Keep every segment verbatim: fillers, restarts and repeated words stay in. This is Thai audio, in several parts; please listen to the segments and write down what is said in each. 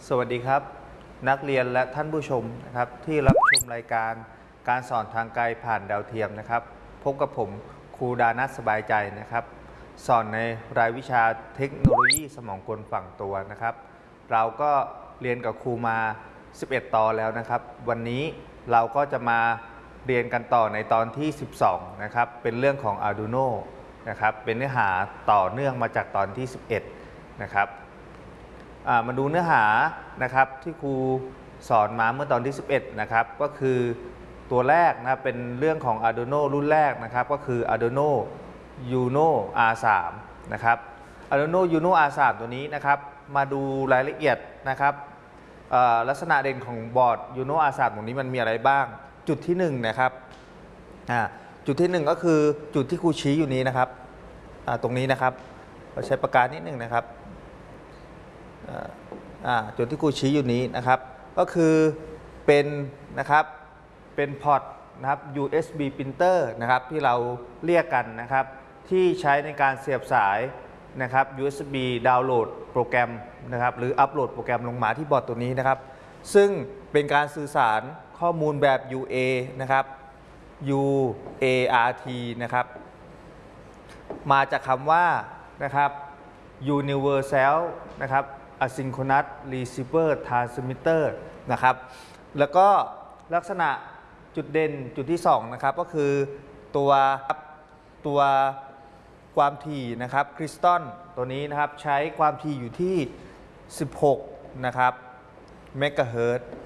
สวัสดีครับนักเรียนและท่านผู้ชมนะครับที่รับชมรายการการสอนทางไกลผ่านดาวเทียมนะครับพบกับผมครูดานัทสบายใจนะครับสอนในรายวิชาเทคโนโลยีสมองกลฝั่งตัวนะครับเราก็เรียนกับครูมาสิบเอ็ดตอนแล้วนะครับวันนี้เราก็จะมาเรียนกันต่อในตอนที่สิบสองนะครับเป็นเรื่องของ Arduino นะครับเป็นเนื้อหาต่อเนื่องมาจากตอนที่สิบเอ็ดนะครับมาดูเนื้อหานะครับที่ครูสอนมาเมื่อตอนที่สิบเอ็ดนะครับก็คือตัวแรกนะเป็นเรื่องของ Arduino รุ่นแรกนะครับก็คือ Arduino Uno อาร์ สาม นะครับ Arduino Uno อาร์ สาม ตัวนี้นะครับมาดูรายละเอียดนะครับลักษณะเด่นของบอร์ด Uno อาร์ สาม ตรงนี้มันมีอะไรบ้างจุดที่หนึ่งนะครับจุดที่หนึ่งก็คือจุดที่ครูชี้อยู่นี้นะครับตรงนี้นะครับเราใช้ปากกานิดหนึ่งนะครับจุดที่ครูชี้อยู่นี้นะครับก็คือเป็นนะครับเป็นพอร์ตนะครับ ยู เอส บี printer นะครับที่เราเรียกกันนะครับที่ใช้ในการเสียบสายนะครับ ยู เอส บี ดาวน์โหลดโปรแกรมนะครับหรืออัปโหลดโปรแกรมลงมาที่บอร์ดตัวนี้นะครับซึ่งเป็นการสื่อสารข้อมูลแบบ ยู เอ นะครับ ยู เอ อาร์ ที นะครับมาจากคำว่านะครับ Universal นะครับ Asynchronous Receiver Transmitter นะครับแล้วก็ลักษณะจุดเด่นจุดที่สองนะครับก็คือตัวตัวความถี่นะครับคริสตัลตัวนี้นะครับใช้ความถี่อยู่ที่สิบหกนะครับเมกะเฮิรตซ์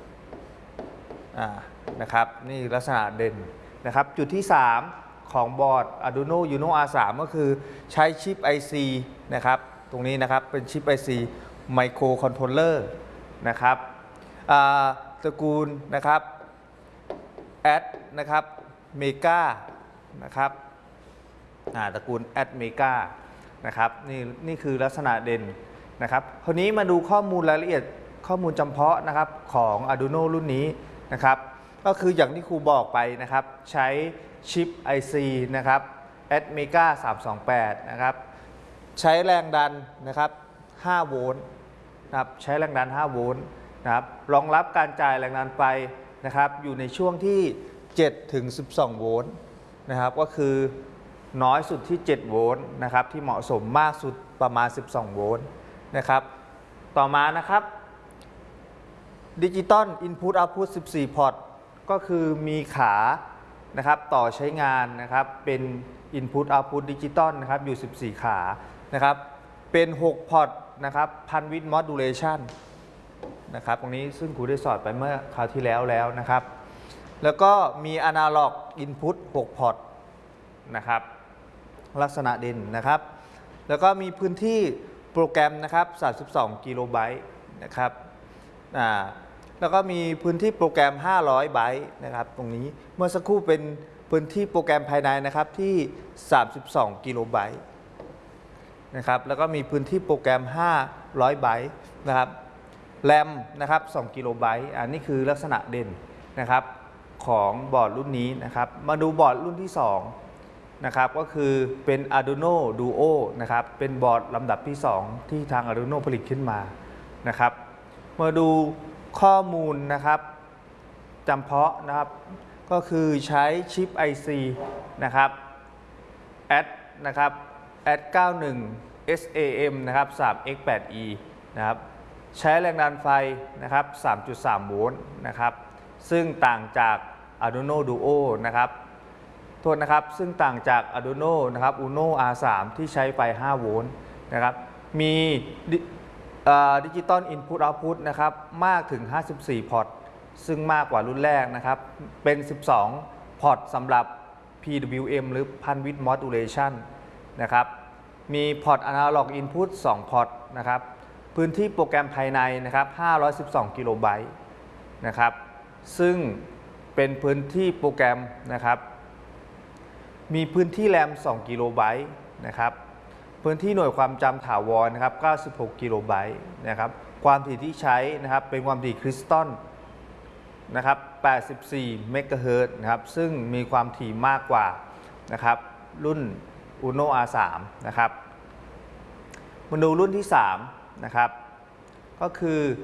นะครับนี่ลักษณะเด่นนะครับจุดที่สามของบอร์ด Arduino Uno อาร์ สาม ก็คือใช้ชิป ไอ ซี นะครับตรงนี้นะครับเป็นชิป ไอ ซี ไมโครคอนโทรลเลอร์นะครับตระกูลนะครับแอดนะครับเมกานะครับตระกูลแอดเมกานะครับนี่นี่คือลักษณะเด่นนะครับคราวนี้มาดูข้อมูลรายละเอียดข้อมูลจำเพาะนะครับของ Arduino รุ่นนี้นะครับก็คืออย่างที่ครูบอกไปนะครับใช้ชิป ไอ ซี นะครับแอดเมกาสามสองแปดนะครับใช้แรงดันนะครับห้าโวลต์นะครับใช้แรงดันห้าโวลต์นะครับรองรับการจ่ายแรงดันไฟนะครับอยู่ในช่วงที่เจ็ดถึงสิบสองโวลต์นะครับก็คือน้อยสุดที่เจ็ดโวลต์นะครับที่เหมาะสมมากสุดประมาณสิบสองโวลต์นะครับต่อมานะครับดิจิตอลอินพุตเอาต์พุตสิบสี่พอร์ตก็คือมีขานะครับต่อใช้งานนะครับเป็น Input Output ดิจิตอลนะครับอยู่สิบสี่ขานะครับเป็นหกพอร์ตนะครับพันวิดมอดูเลชันนะครับตรงนี้ซึ่งครูได้สอนไปเมื่อคราวที่แล้วแล้วนะครับแล้วก็มีอนาล็อกอินพุตหกพอร์ตนะครับลักษณะเด่นนะครับแล้วก็มีพื้นที่โปรแกรมนะครับสามสิบสองกิโลไบต์นะครับอ่าแล้วก็มีพื้นที่โปรแกรมห้าร้อยไบต์นะครับตรงนี้เมื่อสักครู่เป็นพื้นที่โปรแกรมภายในนะครับที่สามสิบสองกิโลไบต์นะครับแล้วก็มีพื้นที่โปรแกรมห้าร้อยไบต์นะครับแรมนะครับสองกิโลไบต์อันนี้คือลักษณะเด่นนะครับของบอร์ดรุ่นนี้นะครับมาดูบอร์ดรุ่นที่สองนะครับก็คือเป็น Arduino Duo นะครับเป็นบอร์ดลำดับที่สองที่ทาง Arduino ผลิตขึ้นมานะครับมาดูข้อมูลนะครับจำเพาะนะครับก็คือใช้ชิป ไอ ซี นะครับ แอด นะครับ แอด เก้าสิบเอ็ด เอส เอ เอ็ม นะครับ สาม เอ็กซ์ แปด อี นะครับใช้แรงดันไฟนะครับ สามจุดสาม โวลต์นะครับซึ่งต่างจาก Arduino Duo นะครับโทษนะครับซึ่งต่างจาก Arduino นะครับ Uno อาร์ สาม ที่ใช้ไฟห้าโวลต์นะครับมีดิจิตอลอินพุตเอาต์พุตนะครับมากถึงห้าสิบสี่พอร์ตซึ่งมากกว่ารุ่นแรกนะครับเป็นสิบสองพอร์ตสำหรับ พี ดับเบิลยู เอ็ม หรือพันวิดมอดูเลชันนะครับมีพอร์ตอนาล็อกอินพุตสองพอร์ตนะครับพื้นที่โปรแกรมภายในนะครับห้าร้อยสิบสองกิโลไบต์นะครับซึ่งเป็นพื้นที่โปรแกรมนะครับมีพื้นที่แรมสองกิโลไบต์นะครับพื้นที่หน่วยความจำถาวรนะครับเก้าสิบหกกิโลไบต์นะครับความถี่ที่ใช้นะครับเป็นความถี่คริสตัลนะครับแปดสิบสี่เมกะเฮิรตซ์นะครับซึ่งมีความถี่มากกว่านะครับรุ่น Uno อาร์ สาม นะครับมาดูรุ่นที่สามนะครับก็คือ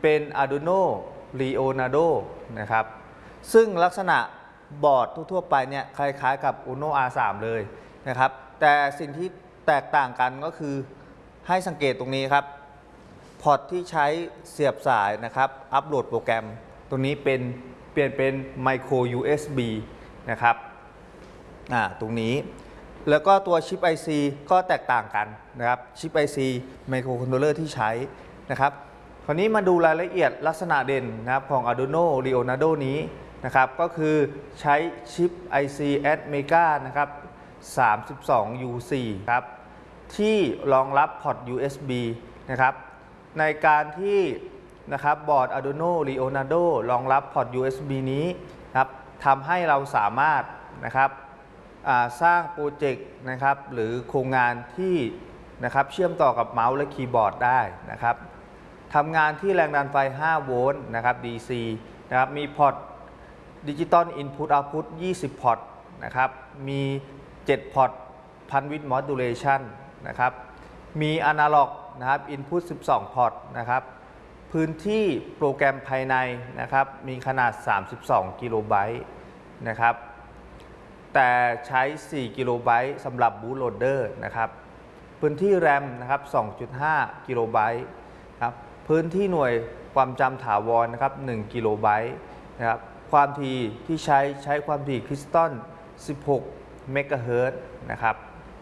เป็น Arduino Leonardo นะครับซึ่งลักษณะบอร์ดทั่วๆไปเนี่ยคล้ายๆกับ Uno อาร์ ทรี เลยนะครับแต่สิ่งที่แตกต่างกันก็คือให้สังเกตตรงนี้ครับพอร์ตที่ใช้เสียบสายนะครับอัปโหลดโปรแกรมตรงนี้เป็นเปลี่ยนเป็น Micro ยู เอส บี นะครับอ่าตรงนี้แล้วก็ตัวชิป ไอ ซี ก็แตกต่างกันนะครับชิป ไอ ซี Microcontroller ที่ใช้นะครับคราวนี้มาดูรายละเอียดลักษณะเด่นนะครับของ Arduino Leonardo นี้นะครับก็คือใช้ชิป ไอ ซี Atmega นะครับ สามสิบสอง ยู โฟร์ ครับที่รองรับพอร์ต ยู เอส บี นะครับในการที่นะครับบอร์ด Arduino Leonardo รองรับพอร์ต ยู เอส บี นี้นะครับทำให้เราสามารถนะครับสร้างโปรเจกต์นะครับหรือโครงงานที่นะครับเชื่อมต่อกับเมาส์และคีย์บอร์ดได้นะครับทำงานที่แรงดันไฟ ห้า โวลต์นะครับ ดี ซี นะครับมีพอร์ตดิจิตอลอินพุตเอาต์พุต ยี่สิบ พอร์ตนะครับมี เจ็ด พอร์ตพันวิดมอดูเลชันนะครับมีอนาล็อกนะครับอินพุต สิบสอง พอร์ตนะครับพื้นที่โปรแกรมภายในนะครับมีขนาด สามสิบสอง กิโลไบต์นะครับแต่ใช้ สี่ กิโลไบต์สำหรับบูตโหลดเดอร์นะครับพื้นที่แรมนะครับ สองจุดห้า กิโลไบต์ครับพื้นที่หน่วยความจำถาวรนะครับ หนึ่ง กิโลไบต์นะครับความถี่ที่ใช้ใช้ความถี่คริสตัล สิบหก เมกะเฮิรตซ์นะครับ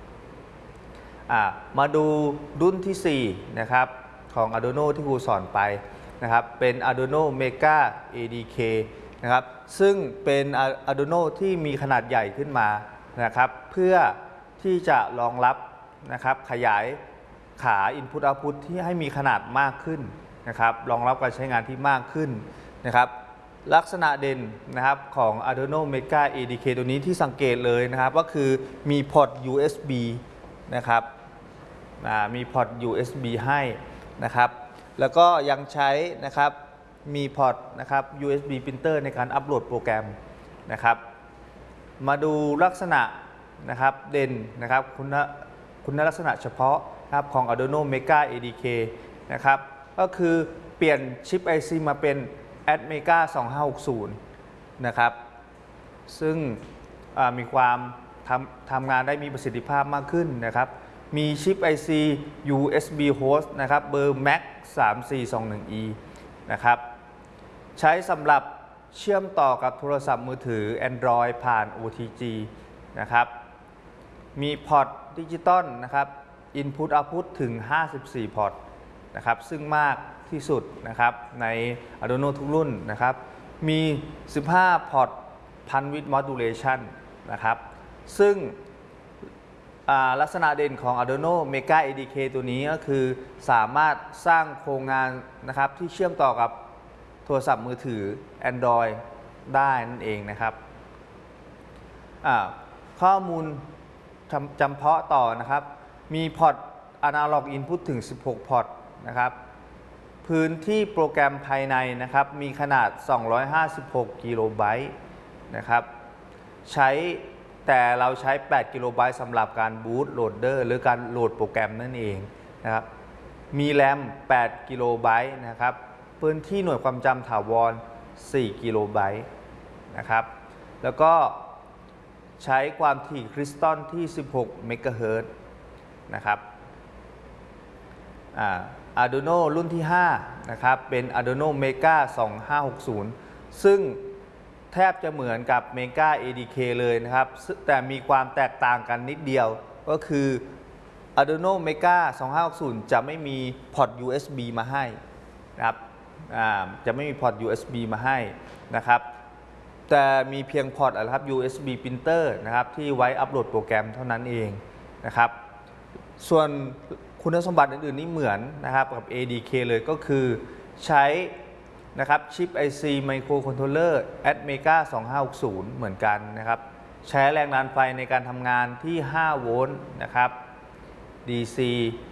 มาดูรุ่นที่สี่นะครับของ Arduino ที่ครูสอนไปนะครับเป็น Arduino Mega เอ ดี เค นะครับซึ่งเป็น Arduino ที่มีขนาดใหญ่ขึ้นมานะครับเพื่อที่จะรองรับนะครับขยายขา Input Output ที่ให้มีขนาดมากขึ้นนะครับรองรับการใช้งานที่มากขึ้นนะครับลักษณะเด่นนะครับของ Arduino Mega เอ ดี เค ตัวนี้ที่สังเกตเลยนะครับก็คือมีพอร์ต ยู เอส บี นะครับมีพอร์ต ยู เอส บี ให้นะครับแล้วก็ยังใช้นะครับมีพอร์ตนะครับ ยู เอส บี printer ในการอัปโหลดโปรแกรมนะครับมาดูลักษณะนะครับเด่นนะครับคุณคุณลักษณะเฉพาะนะครับของ Arduino Mega เอ ดี เค นะครับก็คือเปลี่ยนชิป ไอ ซี มาเป็น Atmega สองห้าหกศูนย์นะครับซึ่งมีความทำทำงานได้มีประสิทธิภาพมากขึ้นนะครับมีชิป ไอ ซี ยู เอส บี Host นะครับเบอร์ แม็ก สามสี่สองหนึ่ง อี นะครับใช้สำหรับเชื่อมต่อกับโทรศัพท์มือถือ Android ผ่าน โอ ที จี นะครับมีพอร์ตดิจิตอลนะครับ Input Output ถึง ห้าสิบสี่ พอร์ตนะครับซึ่งมากที่สุดนะครับใน Arduino ทุกรุ่นนะครับมี สิบห้า พอร์ตพันวิดมอดูเลชันนะครับซึ่งลักษณะเด่นของ Arduino Mega เอ ดี เค ตัวนี้ก็คือสามารถสร้างโครงงานนะครับที่เชื่อมต่อกับโทรศัพท์มือถือ Android ได้นั่นเองนะครับข้อมูลจำเพาะต่อนะครับมีพอร์ต Analog Input ถึง สิบหก พอร์ตนะครับพื้นที่โปรแกรมภายในนะครับมีขนาด สองร้อยห้าสิบหก กิโลไบต์นะครับใช้แต่เราใช้ แปด กิโลไบต์สำหรับการบูตโหลดเดอร์หรือการโหลดโปรแกรมนั่นเองนะครับมีแรม แปด กิโลไบต์นะครับพื้นที่หน่วยความจำถาวร สี่ กิโลไบต์นะครับแล้วก็ใช้ความถี่คริสตัลที่ สิบหก เมกะเฮิรตซ์นะครับArduino รุ่นที่ห้านะครับเป็น Arduino Mega สองห้าหกศูนย์ ซึ่งแทบจะเหมือนกับ Mega เอ ดี เค เลยนะครับแต่มีความแตกต่างกันนิดเดียวก็คือ Arduino Mega สองห้าหกศูนย์ จะไม่มีพอร์ต ยู เอส บี มาให้นะครับจะไม่มีพอร์ต ยู เอส บี มาให้นะครับแต่มีเพียงพอร์ตอะไรครับ ยู เอส บี printer นะครับที่ไว้อัปโหลดโปรแกรมเท่านั้นเองนะครับส่วนคุณสมบัติอื่นๆนี่เหมือนนะครับกับ เอ ดี เค เลยก็คือใช้นะครับชิป ไอ ซี Microcontroller Atmega สองห้าหกศูนย์เหมือนกันนะครับใช้แรงดันไฟในการทำงานที่ ห้า โวลต์นะครับ ดี ซี